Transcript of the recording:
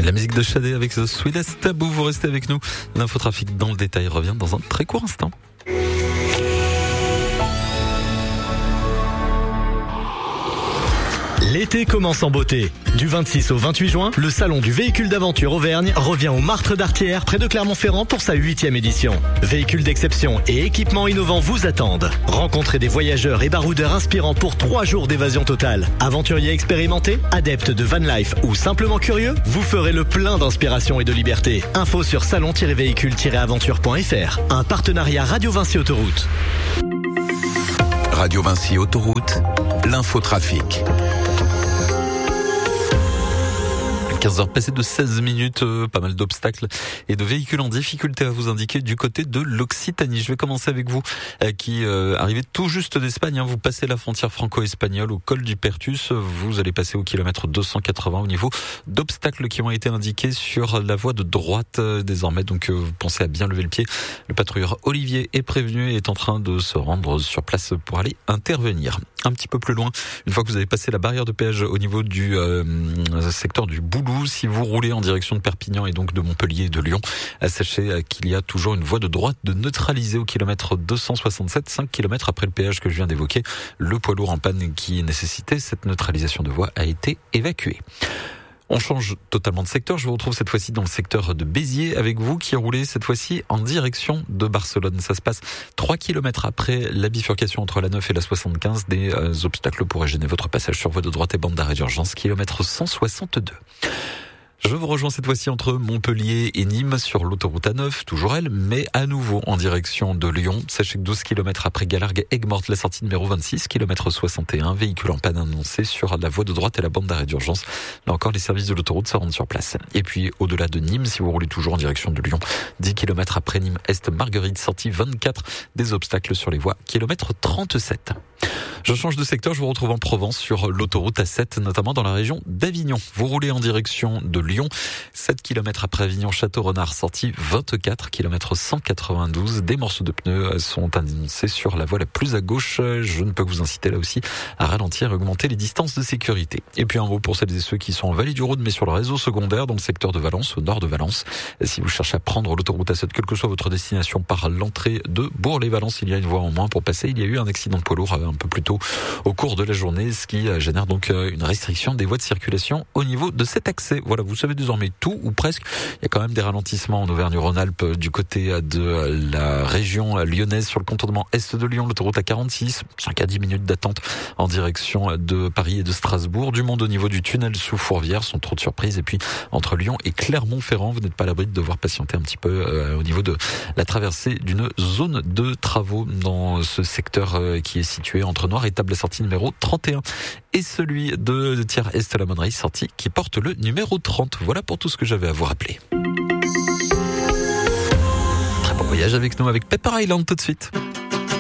La musique de Shadé avec The Sweetest Taboo, vous restez avec nous. L'infotrafic dans le détail revient dans un très court instant. L'été commence en beauté. Du 26 au 28 juin, le salon du véhicule d'aventure Auvergne revient au Martre d'Artière, près de Clermont-Ferrand pour sa 8e édition. Véhicules d'exception et équipements innovants vous attendent. Rencontrez des voyageurs et baroudeurs inspirants pour 3 jours d'évasion totale. Aventuriers expérimentés, adeptes de van life ou simplement curieux, vous ferez le plein d'inspiration et de liberté. Info sur salon-véhicule-aventure.fr. Un partenariat Radio Vinci Autoroute. Radio Vinci Autoroute, l'infotrafic. 15h passées de 16 minutes, pas mal d'obstacles et de véhicules en difficulté à vous indiquer du côté de l'Occitanie. Je vais commencer avec vous qui arrivez tout juste d'Espagne. Vous passez la frontière franco-espagnole au col du Pertus. Vous allez passer au kilomètre 280 au niveau d'obstacles qui ont été indiqués sur la voie de droite désormais. Donc vous pensez à bien lever le pied. Le patrouilleur Olivier est prévenu et est en train de se rendre sur place pour aller intervenir. Un petit peu plus loin, une fois que vous avez passé la barrière de péage au niveau du secteur du Boulou, si vous roulez en direction de Perpignan et donc de Montpellier et de Lyon, sachez qu'il y a toujours une voie de droite de neutraliser au kilomètre 267, 5 km après le péage que je viens d'évoquer. Le poids lourd en panne qui nécessitait cette neutralisation de voie a été évacué. On change totalement de secteur. Je vous retrouve cette fois-ci dans le secteur de Béziers avec vous qui roulez cette fois-ci en direction de Barcelone. Ça se passe 3 km après la bifurcation entre la 9 et la 75. Des obstacles pourraient gêner votre passage sur voie de droite et bande d'arrêt d'urgence, kilomètre 162. Je vous rejoins cette fois-ci entre Montpellier et Nîmes sur l'autoroute A9, toujours elle, mais à nouveau en direction de Lyon. Sachez que 12 km après Galargues-Aigues-Mortes, la sortie numéro 26, kilomètre 61, véhicule en panne annoncé sur la voie de droite et la bande d'arrêt d'urgence. Là encore, les services de l'autoroute se rendent sur place. Et puis, au-delà de Nîmes, si vous roulez toujours en direction de Lyon, 10 km après Nîmes-Est-Marguerite, sortie 24, des obstacles sur les voies, kilomètre 37. Je change de secteur, je vous retrouve en Provence sur l'autoroute A7, notamment dans la région d'Avignon. Vous roulez en direction de Lyon, 7 km après Avignon-Château-Renard, sortie 24, km 192. Des morceaux de pneus sont annoncés sur la voie la plus à gauche. Je ne peux que vous inciter là aussi à ralentir et augmenter les distances de sécurité. Et puis un mot pour celles et ceux qui sont en Vallée du Rhône, mais sur le réseau secondaire, dans le secteur de Valence, au nord de Valence. Si vous cherchez à prendre l'autoroute A7, quelle que soit votre destination, par l'entrée de Bourg-les-Valence, il y a une voie en moins pour passer. Il y a eu un accident de poids lourd un peu plus tôt au cours de la journée, ce qui génère donc une restriction des voies de circulation au niveau de cet accès. Voilà, vous savez désormais tout ou presque. Il y a quand même des ralentissements en Auvergne-Rhône-Alpes du côté de la région lyonnaise sur le contournement est de Lyon, l'autoroute A46, 5 à 10 minutes d'attente en direction de Paris et de Strasbourg. Du monde au niveau du tunnel sous Fourvière, sans trop de surprises. Et puis entre Lyon et Clermont-Ferrand, vous n'êtes pas à l'abri de devoir patienter un petit peu au niveau de la traversée d'une zone de travaux dans ce secteur qui est situé entre Noir et Table, la sortie numéro 31 et celui de Thiers-Est la Monnerie, sortie qui porte le numéro 30. Voilà pour tout ce que j'avais à vous rappeler. Très bon voyage avec nous avec Pepper Island tout de suite.